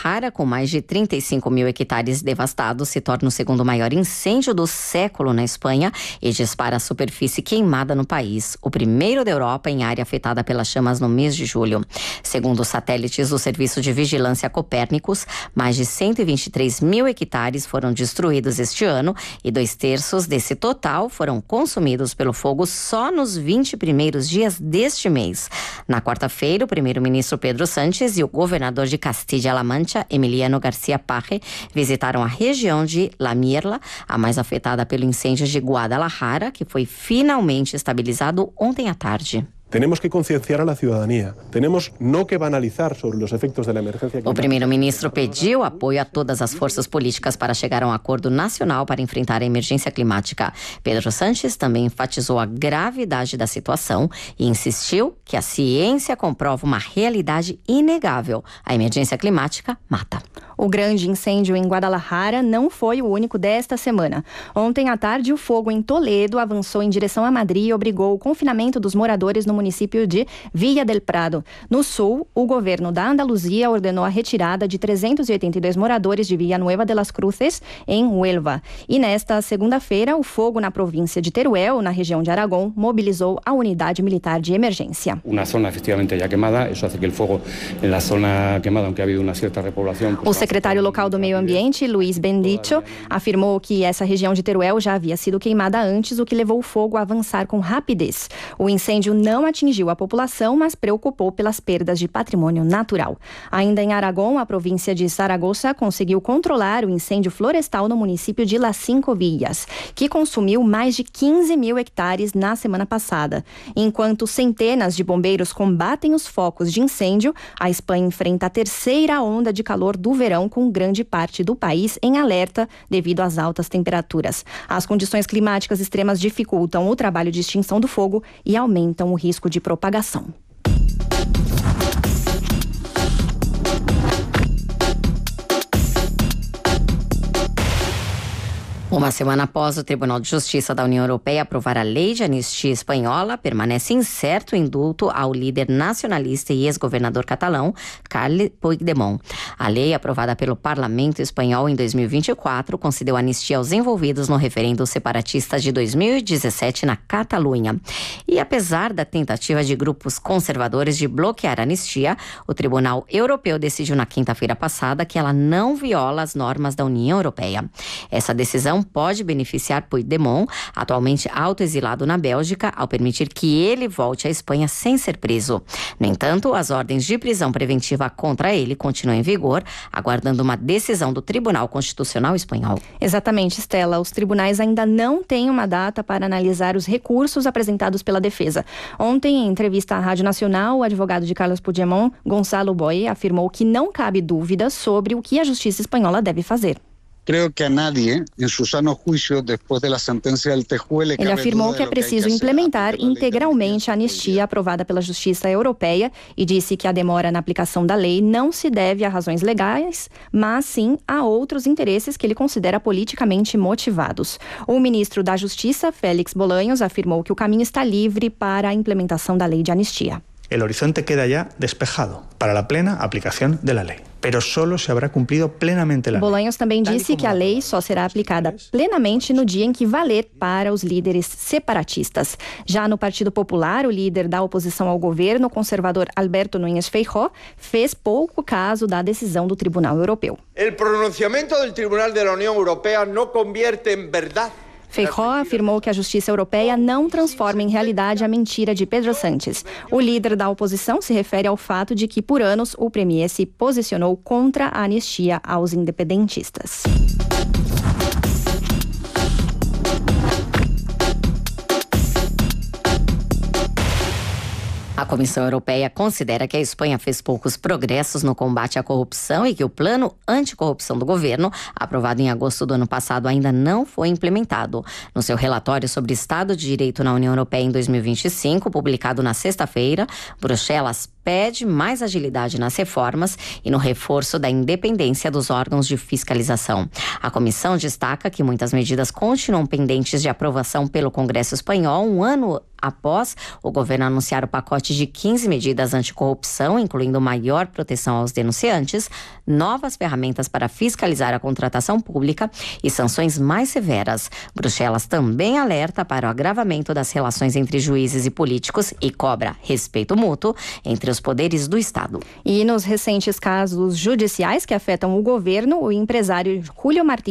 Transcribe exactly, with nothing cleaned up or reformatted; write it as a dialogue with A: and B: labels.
A: Guadalajara, com mais de trinta e cinco mil hectares devastados, se torna o segundo maior incêndio do século na Espanha e dispara a superfície queimada no país, o primeiro da Europa em área afetada pelas chamas no mês de julho. Segundo os satélites do Serviço de Vigilância Copérnicos, mais de cento e vinte e três mil hectares foram destruídos este ano e dois terços desse total foram consumidos pelo fogo só nos vinte primeiros dias deste mês. Na quarta-feira, o primeiro-ministro Pedro Sánchez e o governador de Castilla-La Mancha, Emiliano García Paje, visitaram a região de La Mierla, a mais afetada pelo incêndio de Guadalajara, que foi finalmente estabilizado ontem à tarde.
B: Temos que concienciar a ciudadanía. Temos não que banalizar sobre os efeitos da emergência climática.
A: O primeiro-ministro pediu apoio a todas as forças políticas para chegar a um acordo nacional para enfrentar a emergência climática. Pedro Sánchez também enfatizou a gravidade da situação e insistiu que a ciência comprova uma realidade inegável. A emergência climática mata.
C: O grande incêndio em Guadalajara não foi o único desta semana. Ontem à tarde, o fogo em Toledo avançou em direção a Madrid e obrigou o confinamento dos moradores no município de Villa del Prado. No sul, o governo da Andaluzia ordenou a retirada de trezentos e oitenta e dois moradores de Villanueva de las Cruces, em Huelva. E nesta segunda-feira, o fogo na província de Teruel, na região de Aragão, mobilizou a unidade militar de emergência.
D: Uma zona efetivamente já queimada, isso faz que o fogo na zona queimada, aunque ha havido uma certa repoblação.
C: O secretário local do Meio Ambiente, Luiz Bendicho, afirmou que essa região de Teruel já havia sido queimada antes, o que levou o fogo a avançar com rapidez. O incêndio não atingiu a população, mas preocupou pelas perdas de patrimônio natural. Ainda em Aragão, a província de Saragoça conseguiu controlar o incêndio florestal no município de Las Cinco Villas, que consumiu mais de quinze mil hectares na semana passada. Enquanto centenas de bombeiros combatem os focos de incêndio, a Espanha enfrenta a terceira onda de calor do verão, com grande parte do país em alerta devido às altas temperaturas. As condições climáticas extremas dificultam o trabalho de extinção do fogo e aumentam o risco de propagação.
A: Uma semana após o Tribunal de Justiça da União Europeia aprovar a lei de anistia espanhola, permanece incerto o indulto ao líder nacionalista e ex-governador catalão, Carles Puigdemont. A lei, aprovada pelo Parlamento espanhol em dois mil e vinte e quatro, concedeu anistia aos envolvidos no referendo separatista de dois mil e dezessete na Catalunha. E apesar da tentativa de grupos conservadores de bloquear a anistia, o Tribunal Europeu decidiu na quinta-feira passada que ela não viola as normas da União Europeia. Essa decisão pode beneficiar Puigdemont, atualmente autoexilado na Bélgica, ao permitir que ele volte à Espanha sem ser preso. No entanto, as ordens de prisão preventiva contra ele continuam em vigor, aguardando uma decisão do Tribunal Constitucional espanhol.
C: Exatamente, Estela. Os tribunais ainda não têm uma data para analisar os recursos apresentados pela defesa. Ontem, em entrevista à Rádio Nacional, o advogado de Carlos Puigdemont, Gonçalo Boye, afirmou que não cabe dúvida sobre o que a justiça espanhola deve fazer.
E: Creo que a nadie, em seu sano juízo, depois da sentença do T J U,
C: ele afirmou que é preciso implementar integralmente a anistia aprovada pela Justiça Europeia e disse que a demora na aplicação da lei não se deve a razões legais, mas sim a outros interesses que ele considera politicamente motivados. O ministro da Justiça, Félix Bolaños, afirmou que o caminho está livre para a implementação da lei de anistia.
F: El horizonte queda ya despejado para la plena aplicación de la ley. Pero solo se habrá cumprido plenamente la lei.
C: Bolaños também disse que a lei só será aplicada plenamente no dia em que valer para os líderes separatistas. Já no Partido Popular, o líder da oposição ao governo, o conservador Alberto Núñez Feijóo, fez pouco caso da decisão do Tribunal Europeu.
G: O pronunciamento do Tribunal da União Europeia não convierte em verdade.
C: Feijóo afirmou que a Justiça Europeia não transforma em realidade a mentira de Pedro Sánchez. O líder da oposição se refere ao fato de que, por anos, o premier se posicionou contra a anistia aos independentistas.
A: A Comissão Europeia considera que a Espanha fez poucos progressos no combate à corrupção e que o plano anticorrupção do governo, aprovado em agosto do ano passado, ainda não foi implementado. No seu relatório sobre Estado de Direito na União Europeia em dois mil e vinte e cinco, publicado na sexta-feira, Bruxelas pede mais agilidade nas reformas e no reforço da independência dos órgãos de fiscalização. A comissão destaca que muitas medidas continuam pendentes de aprovação pelo Congresso espanhol um ano após o governo anunciar o pacote de quinze medidas anticorrupção, incluindo maior proteção aos denunciantes, novas ferramentas para fiscalizar a contratação pública e sanções mais severas. Bruxelas também alerta para o agravamento das relações entre juízes e políticos e cobra respeito mútuo entre os poderes do Estado.
C: E nos recentes casos judiciais que afetam o governo, o empresário Julio Martins